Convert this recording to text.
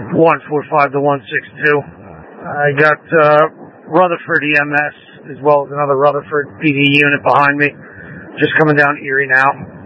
145 to 162. I got Rutherford EMS as well as another Rutherford PD unit behind me. Just coming down Erie now.